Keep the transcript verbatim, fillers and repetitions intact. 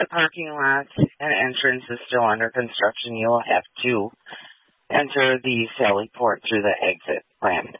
the parking lot and entrance is still under construction, you'll have to enter the Sally Port through the exit ramp.